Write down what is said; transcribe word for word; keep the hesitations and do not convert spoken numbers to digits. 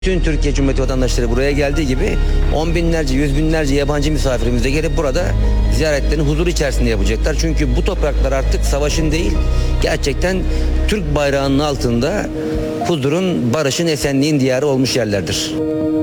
Tüm Türkiye Cumhuriyeti vatandaşları buraya geldiği gibi on binlerce, yüz binlerce yabancı misafirimiz de gelip burada ziyaretlerini huzur içerisinde yapacaklar. Çünkü bu topraklar artık savaşın değil, gerçekten Türk bayrağının altında huzurun, barışın, esenliğin diyarı olmuş yerlerdir.